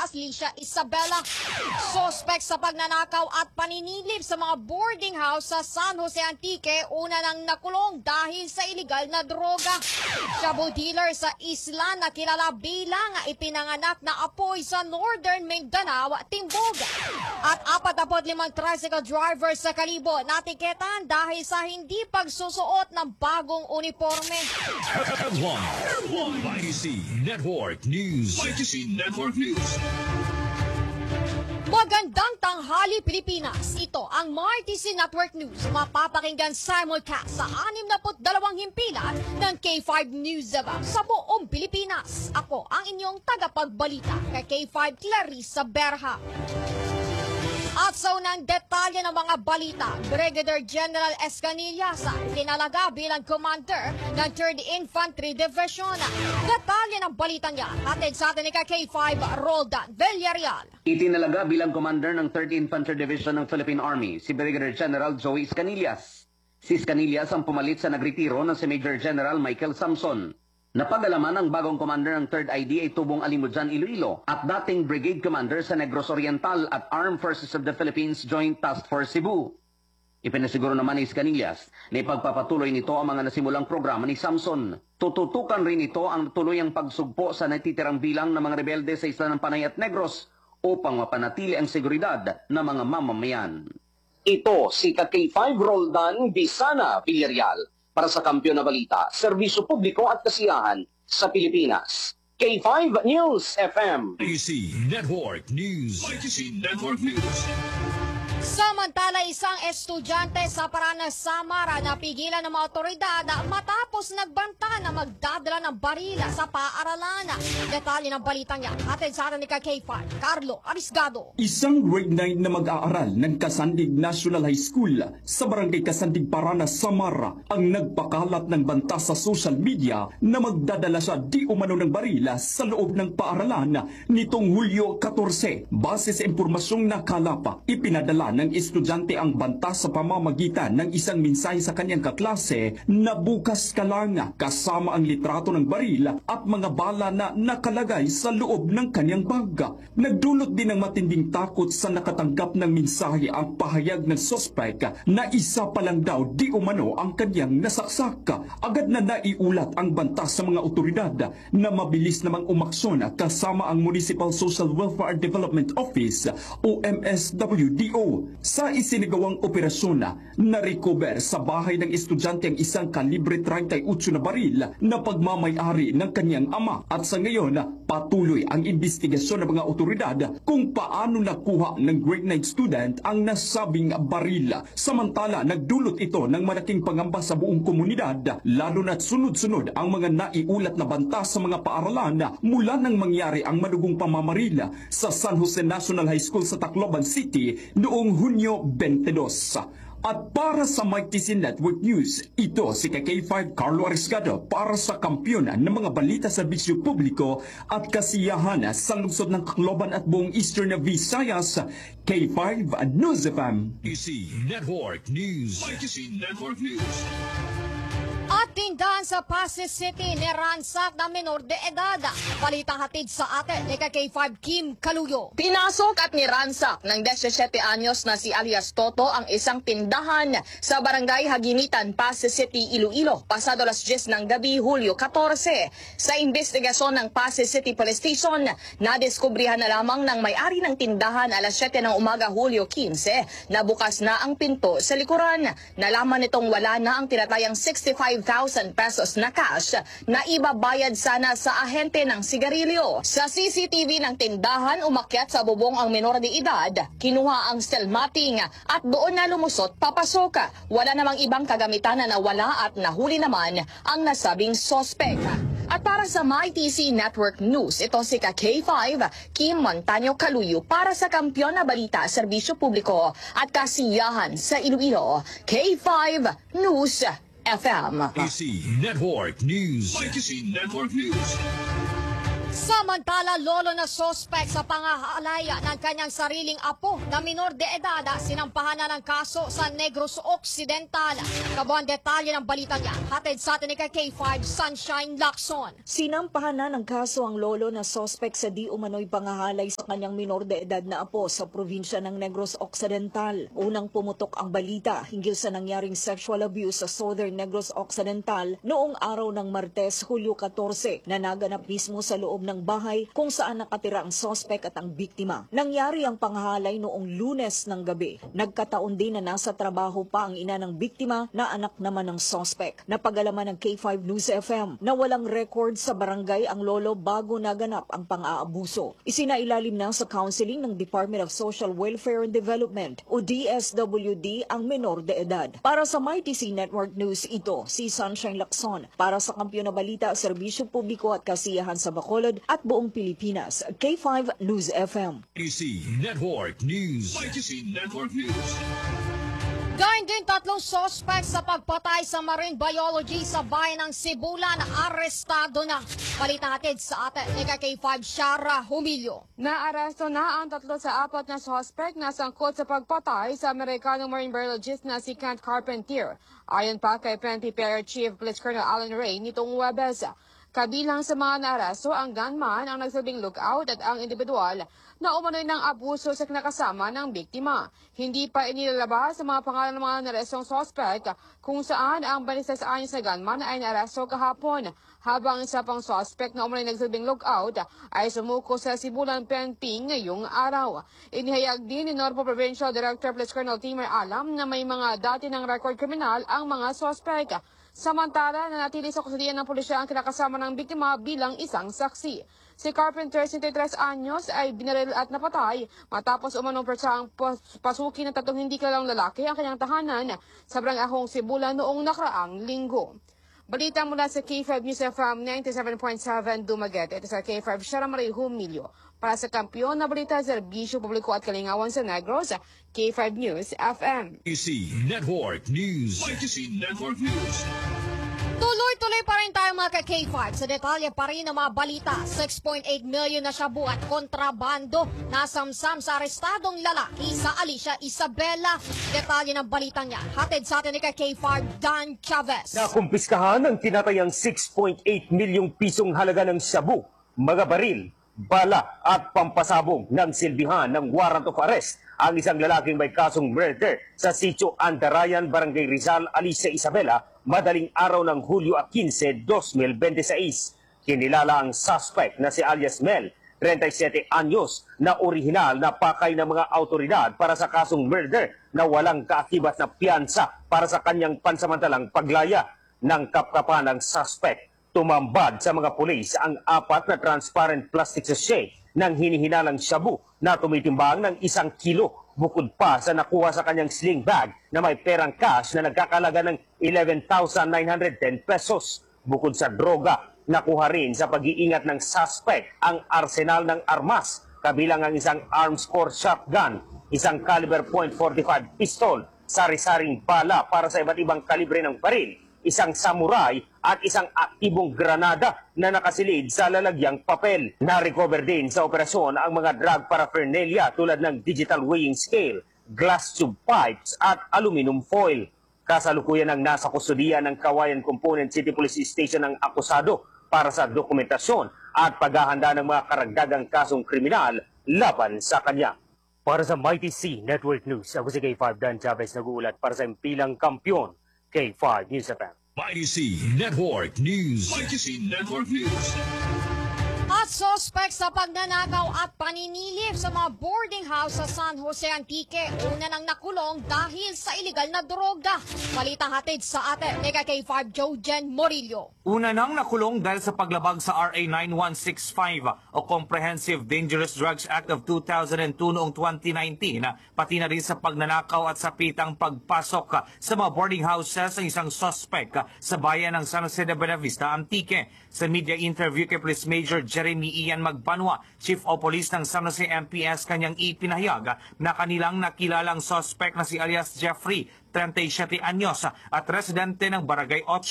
Alicia Isabela. Suspect sa pagnanakaw at paninilip sa mga boarding house sa San Jose Antique, una nang nakulong dahil sa iligal na droga. Shabu dealer sa isla na kilala bilang ipinanganak na apoy sa Northern Mindanao, Timbog. At 45 tricycle driver sa Kalibo natiketan dahil sa hindi pagsusuot ng bagong uniforme. Headline YTC Network News. YTC Network News. Magandang tanghali, Pilipinas. Ito ang MyTC Network News. Mapapakinggan simulcast sa 62 himpilan ng K5 News sa buong Pilipinas. Ako ang inyong tagapagbalita kay K5 Clarissa Berha. At sa unang detalye ng mga balita, Brigadier General Escanillas tinalaga bilang commander ng 3rd Infantry Division. Detalye ng balita niya, hatid sa atin ni K5 Roldan Villarreal. Itinalaga bilang commander ng 3rd Infantry Division ng Philippine Army si Brigadier General Joey Escanillas. Si Escanillas ang pumalit sa nagretiro na si Major General Michael Samson. Napagalaman ang bagong commander ng 3rd ID ay Tubong Alimujan Iloilo at dating brigade commander sa Negros Oriental at Armed Forces of the Philippines Joint Task Force Cebu. Ipinasiguro naman ni Escanillas na ipagpapatuloy nito ang mga nasimulang programa ni Samson. Tututukan rin ito ang tuluyang pagsugpo sa natitirang bilang ng mga rebelde sa Isla ng Panay at Negros upang mapanatili ang seguridad ng mga mamamayan. Ito si K5 Roldan Bisana Villarreal. Para sa Kampiyon na Balita, Serbisyo Publiko at Kasiyahan sa Pilipinas. K5 News FM. YTC Network News. YTC Network News. Samantala, isang estudyante sa Paranas, Samara napigilan ng mga otoridad matapos nagbanta na magdadala ng barila sa paaralan. Detalye ng balita niya, hatid sa atin ni K5, Carlo Arisgado. Isang grade 9 na mag-aaral ng Kasandig National High School sa Barangay Kasandig, Paranas, Samara ang nagpakalat ng banta sa social media na magdadala siya di umano ng barila sa loob ng paaralan nitong Hulyo 14. Base sa impormasyong nakalapa, ipinadala ng estudyante ang banta sa pamamagitan ng isang mensahe sa kanyang kaklase na bukas ka lang kasama ang litrato ng baril at mga bala na nakalagay sa loob ng kanyang bag. Nagdulot din ng matinding takot sa nakatanggap ng mensahe ang pahayag ng suspect na isa pa lang daw di umano ang kanyang nasaksak. Agad na naiulat ang banta sa mga otoridad na mabilis namang umaksyon kasama ang Municipal Social Welfare Development Office o MSWDO. Sa isinagawang operasyon na-recover sa bahay ng estudyante ang isang kalibre 38 na baril na pagmamay-ari ng kanyang ama at sa ngayon patuloy ang investigasyon ng mga otoridad kung paano nakuha ng grade 9 student ang nasabing baril. Samantala, nagdulot ito ng malaking pangamba sa buong komunidad lalo na't sunod-sunod ang mga naiulat na banta sa mga paaralan mula nang mangyari ang manugong pamamaril sa San Jose National High School sa Tacloban City noong Hunyo 22. At para sa MyTC Network News, ito si K5 Carlo Arisgado para sa Kampiyon ng mga balita sa Serbisyo Publiko at Kasiyahan sa lungsod ng Tacloban at buong Eastern Visayas. K5 News FM. YTC Network News. YTC Network News. At tindahan sa Pasig City niransak na menor de edad. Balitang hatid sa atin ni K5 Kim Kaluyo. Pinasok at niransak ng 17 anyos na si alias Toto ang isang tindahan sa Barangay Hagimitan, Pasig City, Iloilo, pasado alas 10 ng gabi, Hulyo 14. Sa investigasyon ng Pasig City Police Station, nadiskubrihan na lamang ng may-ari ng tindahan alas 7 ng umaga, Hulyo 15, na bukas na ang pinto sa likuran. Nalaman nitong wala na ang tinatayang 65,000 pesos na cash na ibabayad sana sa ahente ng sigarilyo. Sa CCTV ng tindahan, umakyat sa bubong ang menor de edad, kinuha ang stelmating at doon na lumusot papasok. Wala namang ibang kagamitan na nawala at nahuli naman ang nasabing sospek. At para sa MyTC Network News, ito si K5 Kim Montaño Kaluyo para sa Kampiyon na Balita, Serbisyo Publiko at Kasiyahan sa Iloilo. K5 News FM. YTC Network News. YTC Network News. Samantala, lolo na sospek sa pangahalaya ng kanyang sariling apo na minor de edad sinampahan na ng kaso sa Negros Occidental. Kabuang detalye ng balitang yan, hatid sa atin ni K5 Sunshine Lacson. Sinampahan na ng kaso ang lolo na sospek sa di umano'y pangahalay sa kanyang minor de edad na apo sa probinsya ng Negros Occidental. Unang pumutok ang balita hinggil sa nangyaring sexual abuse sa Southern Negros Occidental noong araw ng Martes, Hulyo 14 na naganap mismo sa loob ng bahay kung saan nakatira ang sospek at ang biktima. Nangyari ang pangahalay noong Lunes ng gabi. Nagkataon din na nasa trabaho pa ang ina ng biktima na anak naman ng sospek. Napagalaman ng K5 News FM na walang record sa barangay ang lolo bago naganap ang pang-aabuso. Isinailalim na sa counseling ng Department of Social Welfare and Development o DSWD ang menor de edad. Para sa MyTC Network News, ito si Sunshine Lacson. Para sa Kampiyon na Balita, Serbisyo Publiko at Kasiyahan sa Bacolod at buong Pilipinas, K5 News FM. YTC Network News. YTC Network News. Gayun din 3 sospek sa pagpatay sa marine biology sa bayan ng Sibula na arestado na. Balita hatid sa atin ni K5 Shara Humilio. Naaresto na ang 3 sa 4 na suspect na sangkot sa pagpatay sa Amerikanong marine biologist na si Kent Carpentier. Ayon pa kay PNP PR Chief Police Colonel Alan Ray nitong Huwebes. Kabilang sa mga naaresto ang gunman ang nagsilbing lookout at ang individual na umano'y ng abuso sa kinakasama ng biktima. Hindi pa inilalabas sa mga pangalan ng mga narestong suspect kung saan ang 26 anyos na gunman ay naaresto kahapon. Habang isa pang suspect na umano'y nagsilbing lookout ay sumuko sa Sibulan PNP ngayong araw. Inihayag din ni Norpo Provincial Director Police Colonel Timur Alam na may mga dati ng record kriminal ang mga suspect. Samantala, nanatili sa kustudiyan ng pulisya ang kinakasama ng biktima bilang isang saksi. Si Carpenter, 63 anyos, ay binaril at napatay matapos umanong persang pasukin ng 3 hindi kilalang lalaki ang kanyang tahanan sa Barangay Sibula noong nakaraang linggo. Balita mula sa K5 News FM 97.7 Dumaguete. Ito sa K5 Shara Marie Humilio. Para sa Kampiyon na Balita, Serbisyo Publiko at Kalingawan sa Negros, K5 News FM. YTC Network News. YTC Network News. Tuloy-tuloy pa rin tayo mga K5 sa detalye pa rin ng mga balita. 6.8 million na shabu at kontrabando nasamsam sa arestadong lalaki sa Alicia Isabela. Detalye ng balitang yan, hatid sa atin ni K5 Dan Chavez. Nakumpiskahan ang tinatayang 6.8 milyong pisong halaga ng shabu, mga baril, bala at pampasabog ng silbihan ng warrant of arrest ang isang lalaking may kasong murder sa Sitio Andarayan, Barangay Rizal, Alicia Isabela, madaling araw ng Hulyo 15, 2026. Kinilala ang suspect na si alias Mel, 37 anyos, na orihinal na pakay ng mga autoridad para sa kasong murder na walang kaakibat na piyansa para sa kanyang pansamantalang paglaya. Ng kapkapan ng suspect, tumambad sa mga pulis ang 4 na transparent plastic sachet ng hinihinalang shabu na tumitimbang ng 1 kilo. Bukod pa sa nakuha sa kanyang sling bag na may perang cash na nagkakalaga ng 11,910 pesos. Bukod sa droga, nakuha rin sa pag-iingat ng suspect ang arsenal ng armas, kabilang ang isang arms core shotgun, isang caliber .45 pistol, sari-saring bala para sa iba't ibang kalibre ng baril, isang samurai at isang aktibong granada na nakasilid sa lalagyang papel. Na-recover din sa operasyon ang mga drug paraphernalia tulad ng digital weighing scale, glass tube pipes at aluminum foil. Kasalukuyan ang nasa kustudiya ng Kawayan Component City Police Station ang akusado para sa dokumentasyon at paghahanda ng mga karagdagang kasong kriminal laban sa kanya. Para sa MyTC Network News, ako si K5 Dan Chavez nag-uulat para sa impilang kampiyon. K5 News FM. YTC Network News. YTC Network News. At sospek sa pagnanakaw at paninilip sa mga boarding house sa San Jose Antique, una nang nakulong dahil sa iligal na droga. Balitang hatid sa atin ni K5 Jojen Morillo. Una nang nakulong dahil sa paglabag sa RA 9165 o Comprehensive Dangerous Drugs Act of 2002 noong 2019, pati na rin sa pagnanakaw at sapitang pagpasok sa mga boarding houses ng isang suspect sa bayan ng San Jose de Buenavista, Antique. Sa media interview kay Police Major Jeremy Ian Magbanwa, Chief of Police ng San Jose MPS, kanyang ipinahayag na kanilang nakilalang suspect na si alias Jeffrey, 37 anyos at residente ng Barangay 8.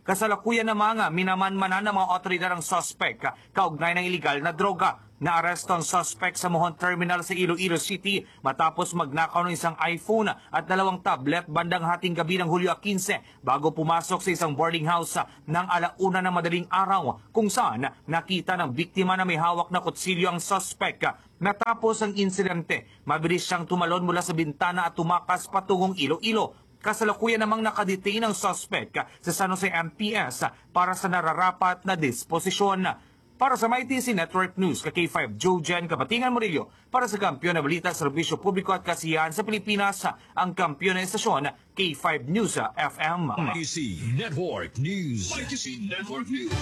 Kasalukuyan namang minamanmanan ng mga otoridad ang suspect kaugnay ng iligal na droga. Naaresto ang suspect sa Mohon Terminal sa Iloilo City matapos magnakaw ng isang iPhone at 2 tablet bandang hating gabi ng Hulyo 15 bago pumasok sa isang boarding house ng 1:00 ng madaling araw kung saan nakita ng biktima na may hawak na kutsilyo ang suspect. Matapos ang insidente, mabilis siyang tumalon mula sa bintana at tumakas patungong Iloilo. Kasalukuyan namang nakadetain ang suspect sa San Jose MPS para sa nararapat na disposisyon. Para sa MyTC Network News, K5 Joe Jen Kabatingan Murillo, para sa Kampiyon na Balita, Serbisyo Publiko at Kasiyahan sa Pilipinas, ang kampiyon na estasyon K5 News FM. YTC Network News. YTC Network News.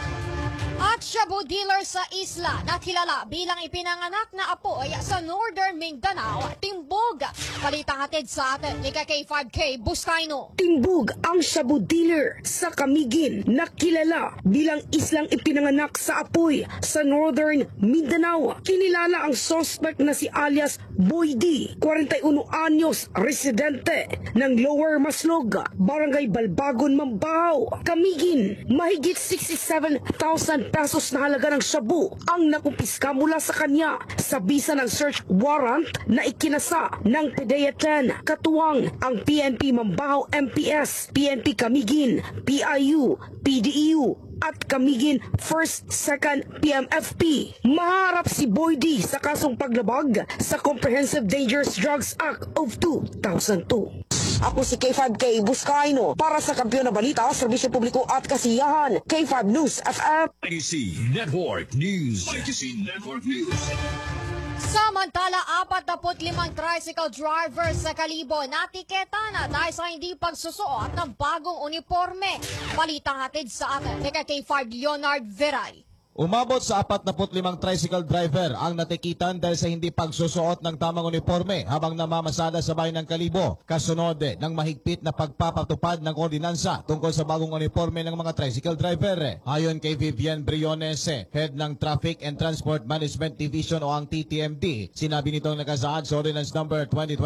At shabu dealer sa isla na kilala bilang ipinanganak na apoy sa Northern Mindanao, Timbog. Balitang hatid sa atin ni K5K Buscaino. Timbog ang shabu dealer sa Camiguin na kilala bilang islang ipinanganak sa apoy sa Northern Mindanao. Kinilala ang suspect na si alias Boy D, 41 anyos, residente ng Lower Maslog, Barangay Balbagon, Mambahaw, Camiguin. Mahigit 67,000 pesos na halaga ng shabu ang nakumpiska mula sa kanya sa bisa ng search warrant na ikinasa ng PDEA 10. Katuwang ang PNP Mambahaw MPS, PNP Camiguin, PIU, PDEU at Camiguin 1st, 2nd PMFP. Maharap si Boy D sa kasong paglabag sa Comprehensive Dangerous Drugs Act of 2002. Ako si K5K Buscaino para sa Kampiyon na Balita, Serbisyo Publiko at Kasiyahan, K5 News FM. YTC Network News. YTC Network News. Samantala, 45 tricycle driver sa Kalibo natiketa na dahil sa hindi pagsusuot ng bagong uniforme. Balitang hatid sa atin ni K5 Leonard Veray. Umabot sa 45 tricycle driver ang natikitan dahil sa hindi pagsusuot ng tamang uniforme habang namamasada sa bayan ng Kalibo, kasunod ng mahigpit na pagpapatupad ng ordinansa tungkol sa bagong uniforme ng mga tricycle driver. Ayon kay Vivian Briones, head ng Traffic and Transport Management Division o ang TTMD, sinabi nitong nakasaad sa Ordinance Number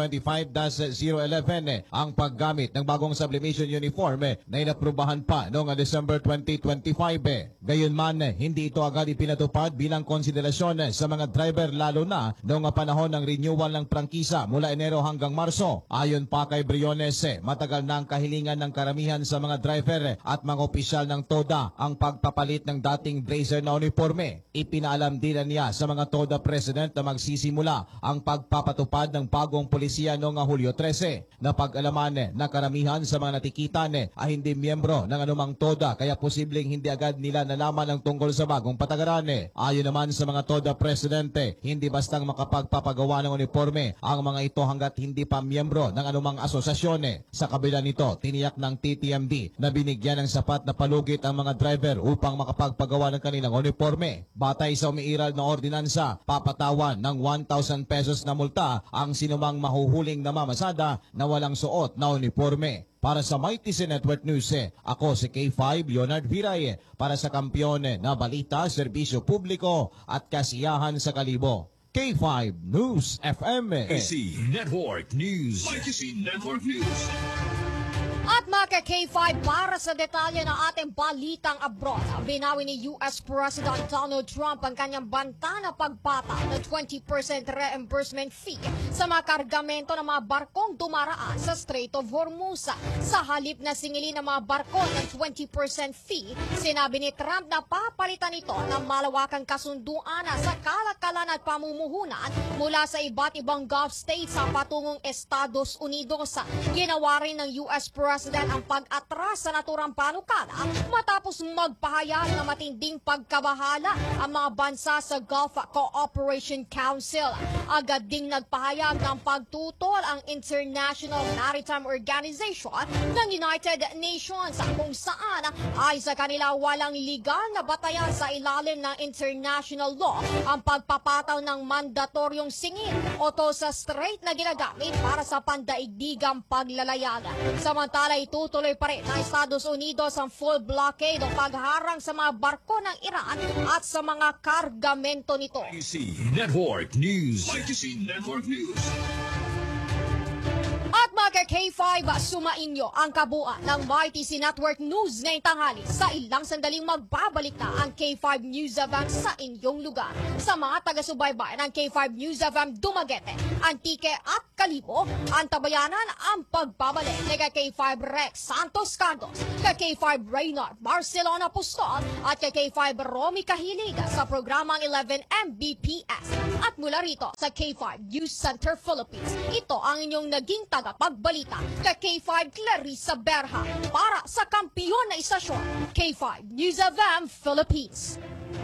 2025-011 ang paggamit ng bagong sublimation uniform na inaprubahan pa noong December 2025. Gayunman, hindi ito agad ipinatupad bilang konsiderasyon sa mga driver lalo na noong panahon ng renewal ng prangkisa mula Enero hanggang Marso. Ayon pa kay Briones, matagal na ang kahilingan ng karamihan sa mga driver at mga opisyal ng TODA ang pagpapalit ng dating blazer na uniforme. Ipinaalam din niya sa mga TODA president na magsisimula ang pagpapatupad ng bagong polisiya noong Hulyo 13. Napag-alaman na karamihan sa mga natikitan ay hindi miyembro ng anumang TODA kaya posibleng hindi agad nila nalaman ang tungkol sa bagong patakaran. Ayon naman sa mga TODA presidente, hindi bastang makapagpapagawa ng uniforme ang mga ito hanggat hindi pa miyembro ng anumang asosasyon. Sa kabila nito, tiniyak ng TTMD na binigyan ng sapat na palugit ang mga driver upang makapagpagawa ng kanilang uniforme. Batay sa umiiral na ordinansa, papatawan ng 1,000 pesos na multa ang sinumang mahuhuling namamasada na walang suot na uniforme. Para sa MyTC Network News, ako si K5 Leonard Viray para sa Kampiyon na Balita, Serbisyo Publiko at Kasiyahan sa Kalibo. K5 News FM. YTC Network News. YTC Network News. At mga K5, para sa detalye ng ating balitang abroad, binawi ni US President Donald Trump ang kanyang banta na pagpata ng 20% reimbursement fee sa mga kargamento ng mga barkong dumaraan sa Strait of Hormuz. Sa halip na singilin ng mga barko ng 20% fee, sinabi ni Trump na papalitan ito ng malawakang kasunduan sa kalakalan at pamumuhunan mula sa iba't ibang Gulf states sa patungong Estados Unidos. Ginawa rin ng US President ang pag-atras sa naturang panukala matapos magpahayag na matinding pagkabahala ang mga bansa sa Gulf Cooperation Council. Agad ding nagpahayag ng pagtutol ang International Maritime Organization ng United Nations kung saan ay sa kanila walang legal na batayan sa ilalim ng international law ang pagpapataw ng mandatoryong singil o toll sa strait na ginagamit para sa pandaigdigang paglalayag. Samantala, itutuloy pa rin ng Estados Unidos ang full blockade o pagharang sa mga barko ng Iran at sa mga kargamento nito. YTC Network News. YTC Network News. At mga K5, sumainyo ang kabuuan ng YTC Network News ngayong tanghali. Sa ilang sandaling magbabalik na ang K5 News FM sa inyong lugar. Sa mga taga-subaybay ng K5 News FM Dumaguete, Antique at Kalibo, antabayanan ang pagbabalik ni K5 Rex Santos Cardos, K5 Reynard Barcelona Pustol at K5 Romy Kahilig sa programang 11 Mbps. At mula rito sa K5 News Center Philippines, ito ang inyong naging tagapagbalita kay K5 Clarissa Berha para sa kampiyon na istasyon, K5 News FM Philippines.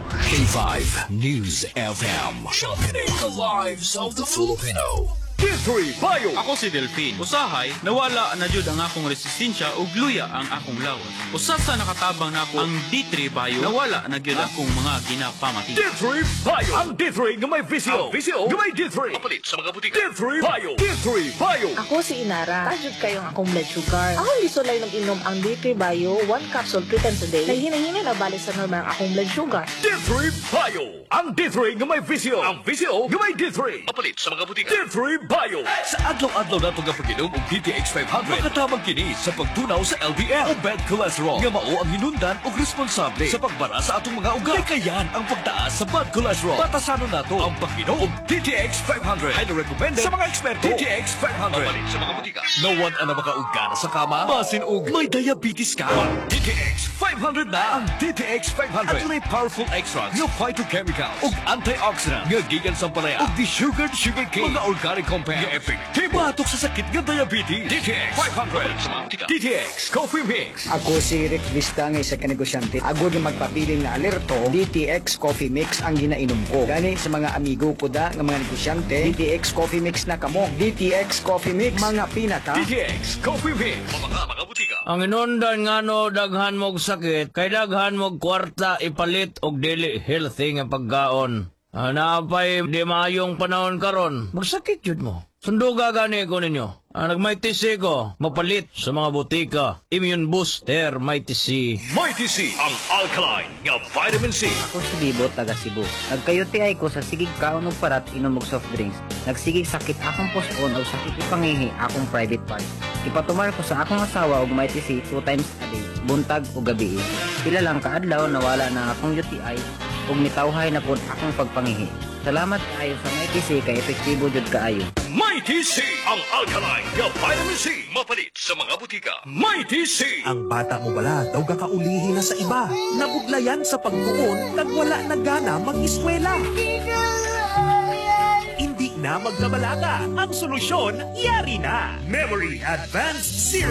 K5 News FM. Championing the lives of the Filipino. D3 Bayo! Ako si Delphine. Usahay, nawala na jud ang akong resistensya ug luya ang akong lawas. Usa sa nakatabang nako ang D3 Bayo, nawala na gyud akong mga ginapamati. D3 Bayo! Ang D3 nga may visyo! Ang visyo nga may D3! Kapalit sa mga butika. D3 Bayo! D3 Bayo! Ako si Inara. Tajud kayong akong blood sugar. Ako lisolay ng inom ang D3 Bio, 1 capsule 3 times a day. Kay hinahinay na balik sa normal ang akong blood sugar. D3 Bayo! Ang D3 nga may visyo! Ang visyo nga may D3! Kapalit sa mga butika. D3 Bayo! Sa adlaw-adlaw na itong pag-inom og DTX 500, makatabang kini sa pagtunaw sa LDL o bad cholesterol. Nga mao ang hinundan og responsable sa pagbara sa atong mga ugat. Kayan ang pagtaas sa bad cholesterol. Batasanon nato ang pag-inom og DTX 500. Highly recommended sa mga eksperto. DTX 500. Kapalit sa mga butika. Nawan ang makauga na sa kama. Basin og may diabetes ka. DTX 500 na ang DTX 500. At may powerful extracts ng phytochemicals ug antioxidant nga gikan sa palaya ug desugared sugar cane. Mga organic compounds nga epektibo batok sa sakit ng diabetes. DTX 500. DTX Coffee Mix. Ako si Rick Vista nga isa ka negosyante. Agod nga magpabiling na alerto, DTX Coffee Mix ang ginainom ko. Gani sa mga amigo ko da nga mga negosyante, DTX Coffee Mix na kamo. DTX Coffee Mix, mga pinata. DTX Coffee Mix. Mga butika. Ang inundan nga no daghan mog sakit, kay daghan mog kwarta ipalit og dili healthy nga pagkaon. Napay di maayong panahon karon, magsakit jud mo. Sunduga gani ko ninyo. Nagmighty C ko, mapalit sa mga butika. Immune Booster, Mighty C. Mighty C, ang alkaline nga vitamin C. Ako si Bibo, taga Cebu. Nagkayuti ay ko sa sigig kaon og parat inom og soft drinks. Nagsigig sakit akong puson o sakit ipangihi akong private part. Ipatumar ko sa akong asawa og Mighty C 2 times a day, buntag o gabi. Pila lang kaadlaw nawala na akong UTI ug nitawhay na pud akong pagpangihi. Salamat kaayo sa Mighty C kay epektibo jud kaayo. Mighty C, ang alkaline nga vitamin C. Mapalit sa mga butika. Mighty C. Ang bata mo bala daw kakaulihin na sa iba. Nabuglayan sa pagtuon kag wala na gana mag-eskwela. Hindi na magkabalaga. Ang solusyon, yari na. Memory Advanced Serum.